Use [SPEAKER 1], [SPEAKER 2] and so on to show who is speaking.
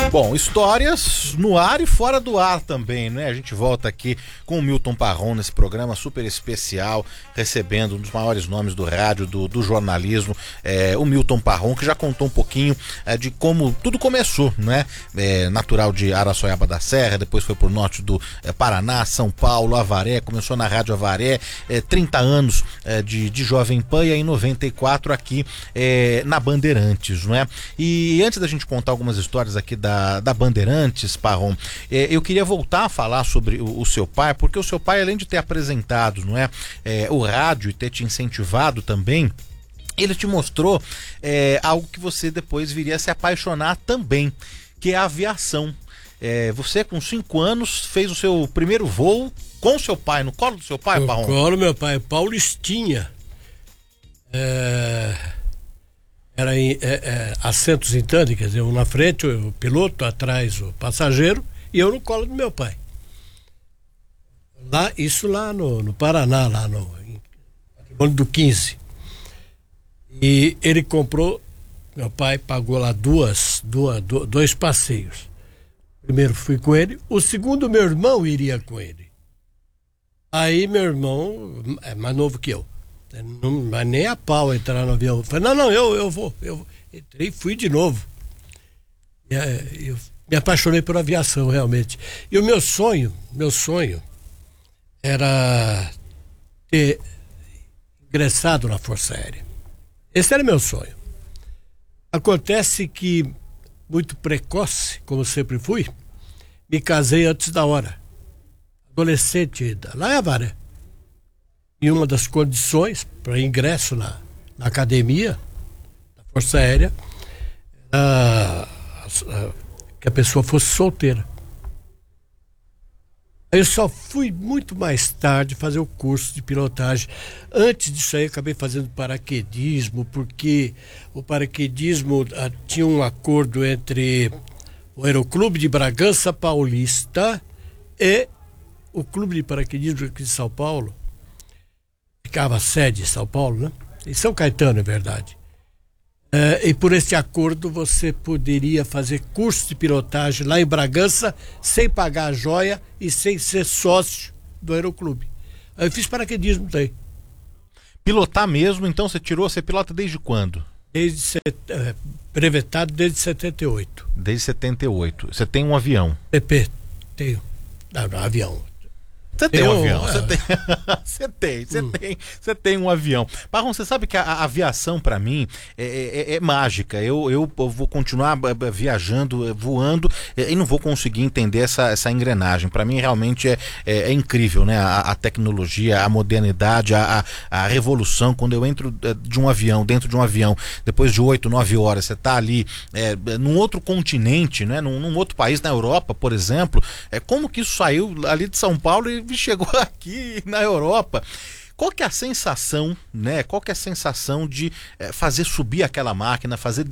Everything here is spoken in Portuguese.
[SPEAKER 1] Bom, histórias no ar e fora do ar também, né? A gente volta aqui com o Milton Parron nesse programa super especial, recebendo um dos maiores nomes do rádio, do jornalismo, o Milton Parron, que já contou um pouquinho de como tudo começou, né? Natural de Araçoiaba da Serra, depois foi pro norte do Paraná, São Paulo, Avaré, começou na Rádio Avaré, 30 anos de Jovem Pan, e aí em 94 aqui na Bandeirantes, não é? E antes da gente contar algumas histórias aqui da Bandeirantes, Parron, eu queria voltar a falar sobre o seu pai, porque o seu pai, além de ter apresentado, não é, o rádio e ter te incentivado também, ele te mostrou algo que você depois viria a se apaixonar também, que é a aviação. Você com 5 anos fez o seu primeiro voo com o seu pai, no colo do seu pai, Parron?
[SPEAKER 2] No colo do meu pai, Paulistinha. Era em assentos em tandem, quer dizer, um na frente, o piloto, atrás o passageiro, e eu no colo do meu pai. Isso lá no Paraná, lá no ano do 15. E ele comprou, meu pai pagou lá dois passeios. Primeiro fui com ele, o segundo meu irmão iria com ele. Aí meu irmão é mais novo que eu. Não, mas nem a pau entrar no avião. Eu falei, não, eu vou. Entrei e fui de novo. Eu me apaixonei por aviação, realmente. E o meu sonho era ter ingressado na Força Aérea. Esse era meu sonho. Acontece que, muito precoce, como sempre fui, me casei antes da hora. Adolescente ainda, lá em Avaré. E uma das condições para ingresso na academia da Força Aérea era que a pessoa fosse solteira. Aí eu só fui muito mais tarde fazer o curso de pilotagem. Antes disso aí eu acabei fazendo paraquedismo, porque o paraquedismo tinha um acordo entre o Aeroclube de Bragança Paulista e o Clube de Paraquedismo aqui de São Paulo. Ficava a sede em São Paulo, né? Em São Caetano, é verdade. E por esse acordo você poderia fazer curso de pilotagem lá em Bragança sem pagar a joia e sem ser sócio do Aeroclube. Aí eu fiz paraquedismo daí.
[SPEAKER 1] Pilotar mesmo, então você pilota desde quando?
[SPEAKER 2] Brevetado desde 78.
[SPEAKER 1] Desde 78. Você tem um avião?
[SPEAKER 2] Tenho. Não, avião.
[SPEAKER 1] Você tem um avião, você tem um avião. Parron, você sabe que a aviação para mim é mágica. Eu vou continuar viajando, voando, e não vou conseguir entender essa engrenagem. Para mim realmente é incrível, né? A tecnologia, a modernidade, a revolução. Quando eu entro dentro de um avião, depois de 8, 9 horas, você tá ali num outro continente, né? Num outro país, na Europa, por exemplo. Como que isso saiu ali de São Paulo e chegou aqui na Europa? Qual que é a sensação, né? Qual que é a sensação de fazer subir aquela máquina, fazer